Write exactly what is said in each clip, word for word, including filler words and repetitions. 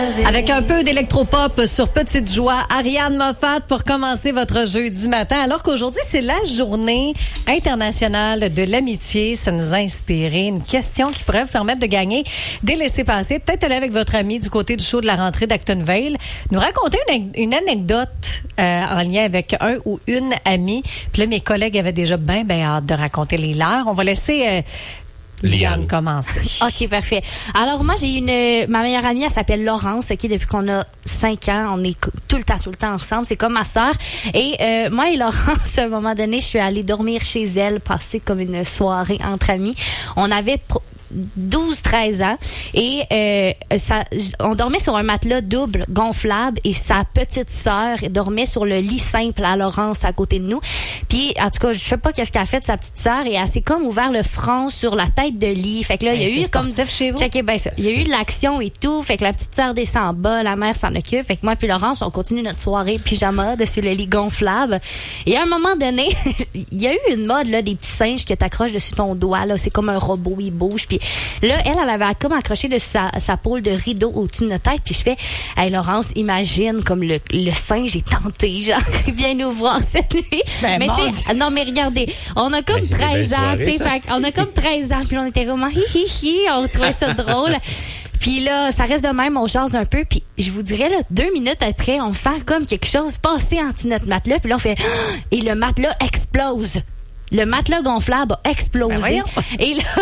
Avec un peu d'électropop sur Petite Joie, Ariane Moffat pour commencer votre jeudi matin. Alors qu'aujourd'hui, c'est la journée internationale de l'amitié. Ça nous a inspiré une question qui pourrait vous permettre de gagner des laissez-passer. Peut-être aller avec votre ami du côté du show de la rentrée d'Actonville, nous raconter une, une anecdote euh, en lien avec un ou une amie. Puis là, mes collègues avaient déjà bien, bien hâte de raconter les leurs. On va laisser... Euh, Liane, commencer. OK, parfait. Alors, moi, j'ai une... Ma meilleure amie, elle s'appelle Laurence, OK, depuis qu'on a cinq ans. On est tout le temps, tout le temps ensemble. C'est comme ma sœur. Et euh, moi et Laurence, à un moment donné, je suis allée dormir chez elle, passer comme une soirée entre amis. On avait... Pro- douze treize ans et euh, ça, on dormait sur un matelas double gonflable et sa petite sœur dormait sur le lit simple à Laurence à côté de nous. Puis en tout cas, je sais pas qu'est-ce qu'elle a fait sa petite sœur et elle s'est comme ouvert le front sur la tête de lit. Fait que là, il y a eu comme chez vous. Checkez bien ça. Il y a eu de l'action et tout. Fait que la petite sœur descend en bas, la mère s'en occupe. Fait que moi puis Laurence, on continue notre soirée pyjama dessus le lit gonflable. Et à un moment donné, il y a eu une mode là des petits singes que t'accroches dessus ton doigt là, c'est comme un robot, il bouge. Puis là, elle, elle avait comme accroché de sa, sa pôle de rideau au-dessus de notre tête. Puis je fais, hey, Laurence, imagine comme le, le singe est tenté, genre, viens nous voir cette nuit. Ben, mais tu sais, non, mais regardez, on a comme ben, treize ans, tu sais, on a comme treize ans, puis on était comme, hi, hi, hi, on trouvait ça drôle. Puis là, ça reste de même, on jase un peu, puis je vous dirais, là, deux minutes après, on sent comme quelque chose passer en dessous de notre matelas, puis là, on fait, et le matelas explose. Le matelas gonflable a explosé. Ben et là,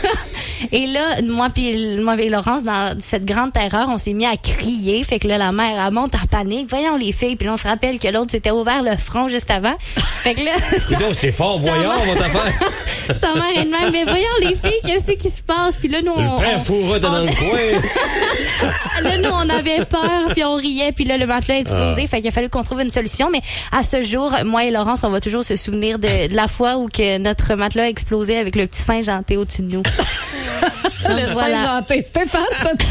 et là, moi puis moi et Laurence, dans cette grande terreur, on s'est mis à crier. Fait que là, la mère, elle monte en panique. Voyons les filles. Puis là, on se rappelle que l'autre s'était ouvert le front juste avant. Fait que là... Donc, c'est fort, voyons, on va t'affaire. Sa mère est de même. Mais voyons les filles, qu'est-ce qui se passe? Puis là, nous, on... Le père fourra dans le coin. Là, nous, on avait peur, puis on riait. Puis là, le matelas a explosé. Ah. Fait qu'il a fallu qu'on trouve une solution. Mais à ce jour, moi et Laurence, on va toujours se souvenir de, de la fois où que notre matelas a explosé avec le petit singe hanté au-dessus de nous. Le voilà. Singe hanté. Stéphane, tu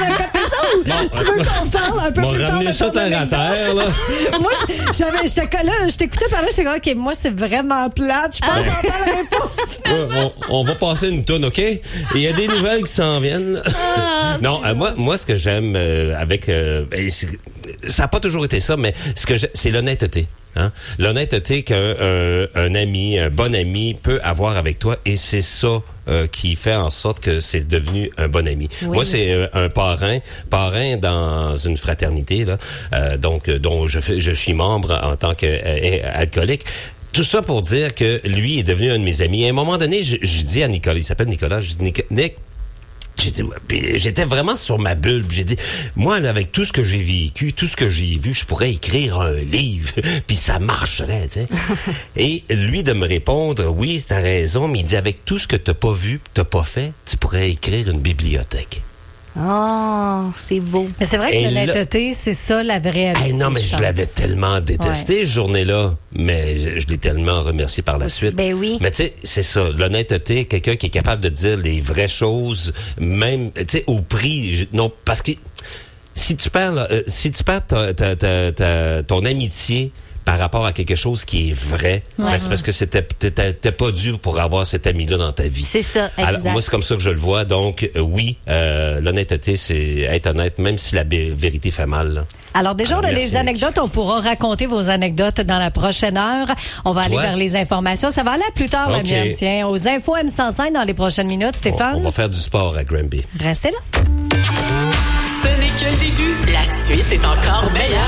veux qu'on parle un peu plus tard de ça terre à terre, là. Moi, j'avais, j'étais là, je t'écoutais parler, j'étais comme, OK, moi, c'est vraiment plate. Je pense que j'en parlerai pas. Ouais, on, on va passer une toune, OK? Il y a des nouvelles qui s'en viennent. Ah, non, euh, moi, moi, ce que j'aime euh, avec... Euh, ça n'a pas toujours été ça, mais ce que j'ai, c'est l'honnêteté. Hein? L'honnêteté qu'un un, un ami, un bon ami peut avoir avec toi, et c'est ça euh, qui fait en sorte que c'est devenu un bon ami. Oui. Moi, c'est euh, un parrain, parrain dans une fraternité là, euh, donc dont je fais, je suis membre en tant qu'alcoolique. Euh, Tout ça pour dire que lui est devenu un de mes amis. Et à un moment donné, je, je dis à Nicolas, il s'appelle Nicolas, je dis Nic, Nic J'ai dit, j'étais vraiment sur ma bulle. J'ai dit, moi, là, avec tout ce que j'ai vécu, tout ce que j'ai vu, je pourrais écrire un livre, puis ça marcherait, tu sais. Et lui de me répondre, oui, t'as raison, mais il dit, avec tout ce que t'as pas vu, t'as pas fait, tu pourrais écrire une bibliothèque. Oh, c'est beau. Mais c'est vrai que et l'honnêteté, là, c'est ça la vraie amitié. Hey, non, mais je, je l'avais tellement détesté, ouais. Cette journée-là, mais je, je l'ai tellement remercié par la suite. Ben oui. Mais tu sais, c'est ça, l'honnêteté, quelqu'un qui est capable de dire les vraies choses, même, tu sais, au prix, je, non, parce que si tu perds, là, euh, si tu perds ta, ta, ta, ta, ton amitié par rapport à quelque chose qui est vrai, ouais. Ben c'est parce que c'était t'étais, t'étais pas dû pour avoir cet ami-là dans ta vie. C'est ça, exact. Alors, moi, c'est comme ça que je le vois. Donc, euh, oui, euh, l'honnêteté, c'est être honnête, même si la b- vérité fait mal. Là. Alors, déjà, Alors, on a les anecdotes. On pourra raconter vos anecdotes dans la prochaine heure. On va aller ouais. vers les informations. Ça va aller plus tard, okay. La mienne. Tiens, aux infos M cent cinq dans les prochaines minutes. Stéphane? On, on va faire du sport à Granby. Restez là. Ce n'est que le début. La suite est encore meilleure.